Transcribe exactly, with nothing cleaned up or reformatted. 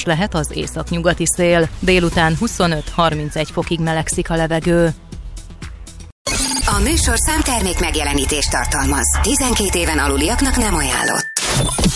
lehet az északnyugati szél. Délután huszonöt-harmincegy fokig melegszik a levegő. A műsorszám termék megjelenítést tartalmaz. tizenkét éven aluliaknak nem ajánlott.